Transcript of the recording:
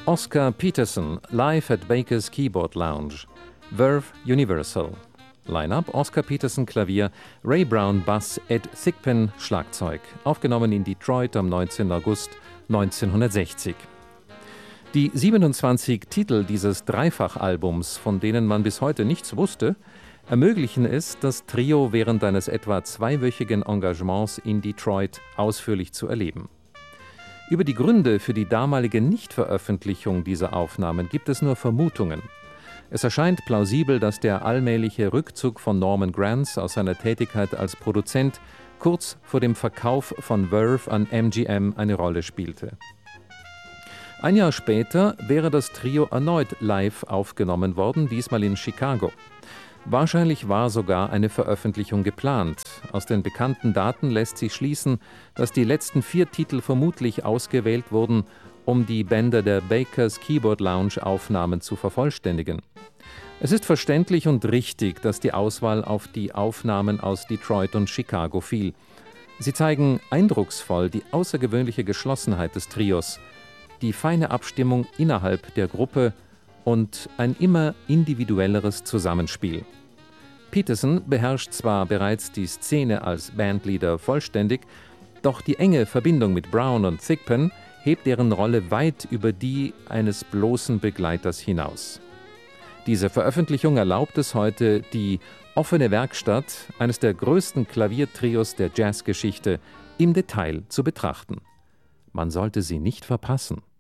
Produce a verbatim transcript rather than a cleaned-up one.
Oscar Peterson, live at Baker's Keyboard Lounge. Verve Universal. Line-up: Oscar Peterson Klavier, Ray Brown Bass, Ed Thigpen Schlagzeug. Aufgenommen in Detroit am neunzehnten August neunzehnhundertsechzig. Die siebenundzwanzig Titel dieses Dreifachalbums, von denen man bis heute nichts wusste, ermöglichen es, das Trio während eines etwa zweiwöchigen Engagements in Detroit ausführlich zu erleben. Über die Gründe für die damalige Nichtveröffentlichung dieser Aufnahmen gibt es nur Vermutungen. Es erscheint plausibel, dass der allmähliche Rückzug von Norman Granz aus seiner Tätigkeit als Produzent kurz vor dem Verkauf von Verve an M G M eine Rolle spielte. Ein Jahr später wäre das Trio erneut live aufgenommen worden, diesmal in Chicago. Wahrscheinlich war sogar eine Veröffentlichung geplant. Aus den bekannten Daten lässt sich schließen, dass die letzten vier Titel vermutlich ausgewählt wurden, um die Bänder der Baker's Keyboard Lounge Aufnahmen zu vervollständigen. Es ist verständlich und richtig, dass die Auswahl auf die Aufnahmen aus Detroit und Chicago fiel. Sie zeigen eindrucksvoll die außergewöhnliche Geschlossenheit des Trios, die feine Abstimmung innerhalb der Gruppe und ein immer individuelleres Zusammenspiel. Peterson beherrscht zwar bereits die Szene als Bandleader vollständig, doch die enge Verbindung mit Brown und Thigpen hebt deren Rolle weit über die eines bloßen Begleiters hinaus. Diese Veröffentlichung erlaubt es heute, die offene Werkstatt eines der größten Klaviertrios der Jazzgeschichte im Detail zu betrachten. Man sollte sie nicht verpassen.